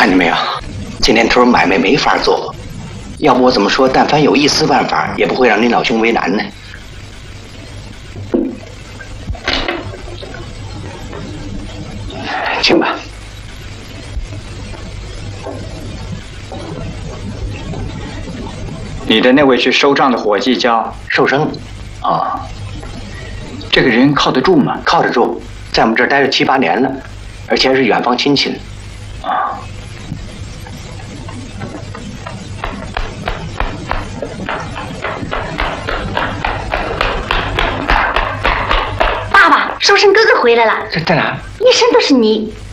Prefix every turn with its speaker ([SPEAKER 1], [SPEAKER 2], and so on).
[SPEAKER 1] 看见没有，这年头买卖没法做。要不我怎么说，但凡有一丝办法，也不会让您老兄为难呢。请吧。
[SPEAKER 2] 你的那位去收账的伙计叫
[SPEAKER 1] 寿生。
[SPEAKER 2] 哦，这个人靠得住吗？
[SPEAKER 1] 靠得住，在我们这儿待了7、8年了，而且还是远房亲戚。
[SPEAKER 2] 啊。
[SPEAKER 3] 爸爸，寿生哥哥回来了。
[SPEAKER 1] 这在哪？
[SPEAKER 3] 一身都是泥。